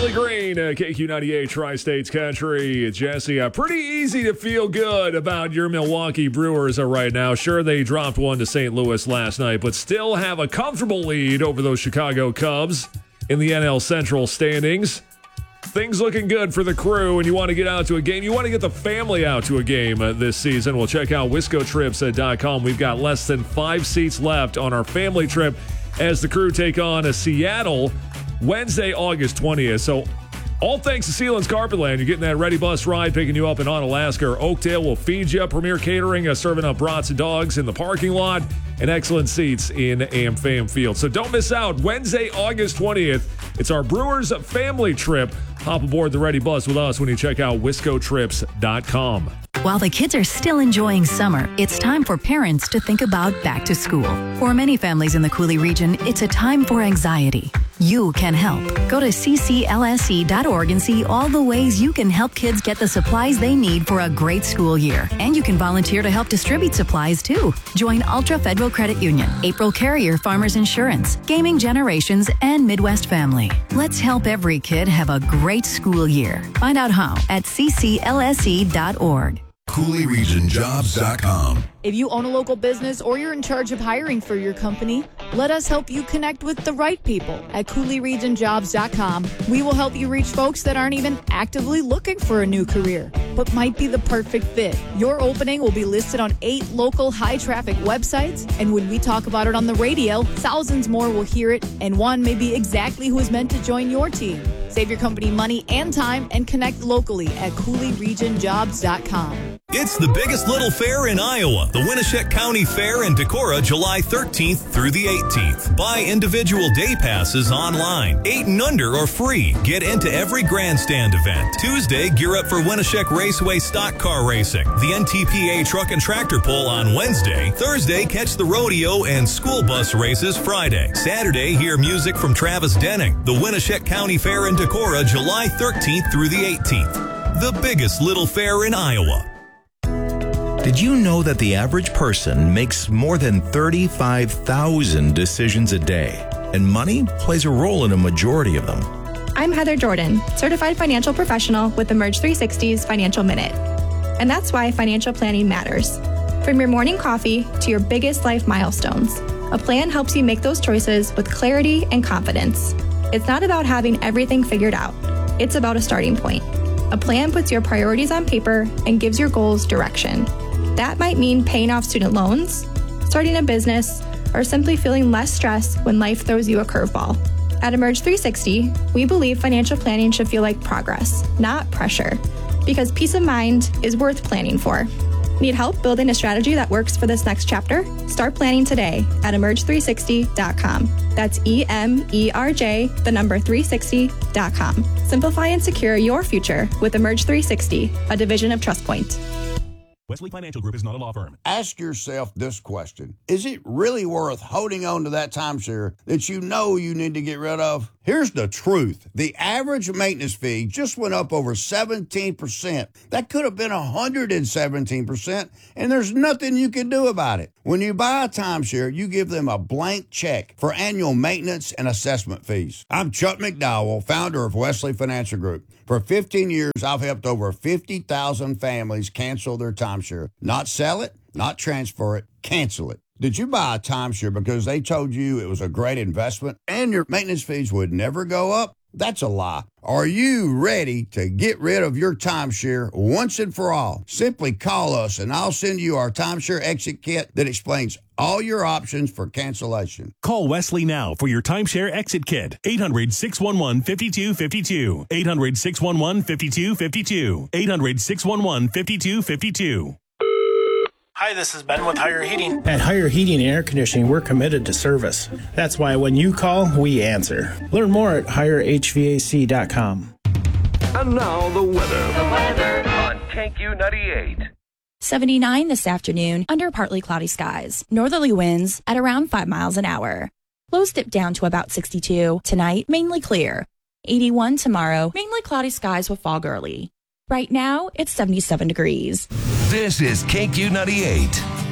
Riley Green, KQ98 Tri-States Country. Jesse, pretty easy to feel good about your Milwaukee Brewers right now. Sure, they dropped one to St. Louis last night, but still have a comfortable lead over those Chicago Cubs in the NL Central standings. Things looking good for the crew, and you want to get out to a game. You want to get the family out to a game this season. Well, check out wiscotrips.com. We've got less than 5 seats left on our family trip as the crew take on Seattle Wednesday, August 20th. So all thanks to Sealands Carpetland. You're getting that Ready Bus ride, picking you up in Onalaska or Oakdale. Will feed you. Premier Catering, serving up brats and dogs in the parking lot, and excellent seats in AmFam Field. So don't miss out. Wednesday, August 20th. It's our Brewers family trip. Hop aboard the Ready Bus with us when you check out wiscotrips.com. While the kids are still enjoying summer, it's time for parents to think about back to school. For many families in the Coulee region, it's a time for anxiety. You can help. Go to cclse.org and see all the ways you can help kids get the supplies they need for a great school year. And you can volunteer to help distribute supplies, too. Join Ultra Federal Credit Union, April Carrier Farmers Insurance, Gaming Generations, and Midwest Family. Let's help every kid have a great school year. Find out how at cclse.org. CooleyRegionJobs.com. If you own a local business or you're in charge of hiring for your company, let us help you connect with the right people at CooleyRegionJobs.com. We will help you reach folks that aren't even actively looking for a new career, but might be the perfect fit. Your opening will be listed on 8 local high-traffic websites, and when we talk about it on the radio, thousands more will hear it, and one may be exactly who is meant to join your team. Save your company money and time and connect locally at CooleyRegionJobs.com. It's the biggest little fair in Iowa, the Winneshiek County Fair in Decorah, July 13th through the 18th. Buy individual day passes online. 8 and under are free. Get into every grandstand event. Tuesday, gear up for Winneshiek Raceway stock car racing. The NTPA truck and tractor pull on Wednesday. Thursday, catch the rodeo and school bus races Friday. Saturday, hear music from Travis Denning. The Winneshiek County Fair in Decorah, July 13th through the 18th. The biggest little fair in Iowa. Did you know that the average person makes more than 35,000 decisions a day? And money plays a role in a majority of them. I'm Heather Jordan, certified financial professional with Emerge 360's Financial Minute. And that's why financial planning matters. From your morning coffee to your biggest life milestones, a plan helps you make those choices with clarity and confidence. It's not about having everything figured out. It's about a starting point. A plan puts your priorities on paper and gives your goals direction. That might mean paying off student loans, starting a business, or simply feeling less stress when life throws you a curveball. At Emerge 360, we believe financial planning should feel like progress, not pressure, because peace of mind is worth planning for. Need help building a strategy that works for this next chapter? Start planning today at emerge360.com. That's EMERJ, the number 360.com. Simplify and secure your future with Emerge 360, a division of TrustPoint. Wesley Financial Group is not a law firm. Ask yourself this question. Is it really worth holding on to that timeshare that you know you need to get rid of? Here's the truth. The average maintenance fee just went up over 17%. That could have been 117%, and there's nothing you can do about it. When you buy a timeshare, you give them a blank check for annual maintenance and assessment fees. I'm Chuck McDowell, founder of Wesley Financial Group. For 15 years, I've helped over 50,000 families cancel their timeshare. Not sell it, not transfer it, cancel it. Did you buy a timeshare because they told you it was a great investment and your maintenance fees would never go up? That's a lie. Are you ready to get rid of your timeshare once and for all? Simply call us and I'll send you our timeshare exit kit that explains all your options for cancellation. Call Wesley now for your timeshare exit kit. 800-611-5252. 800-611-5252. 800-611-5252. Hi, this is Ben with Higher Heating. At Higher Heating and Air Conditioning, we're committed to service. That's why when you call, we answer. Learn more at HigherHVAC.com. And now the weather. On KQ98. 79 this afternoon under partly cloudy skies. Northerly winds at around 5 miles an hour. Lows dip down to about 62. Tonight, mainly clear. 81 tomorrow, mainly cloudy skies with fog early. Right now, it's 77 degrees. This is KQ98.